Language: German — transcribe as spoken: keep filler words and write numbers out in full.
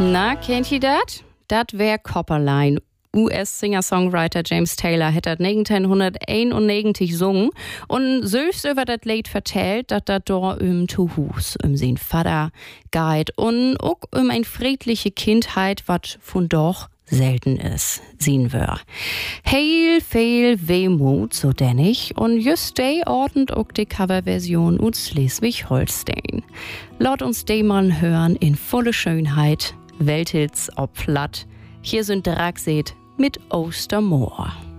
Na, kennt ihr dat? Dat wär Copperline. U S-Singer-Songwriter James Taylor hätte negenzehnhunderteinundnegenzig gesungen und selbst über das Lied vertellt, dass das da um zu Hus, um sein Vater geht und auch um eine friedliche Kindheit, was von doch selten ist, sehen wir. Heel viel Wehmut, so denn ich, und just die ordnet auch die Coverversion aus Schleswig-Holstein. Laut uns die mal hören in volle Schönheit, Welthits ob platt. Hier sind Dragseed mit Ostermoor.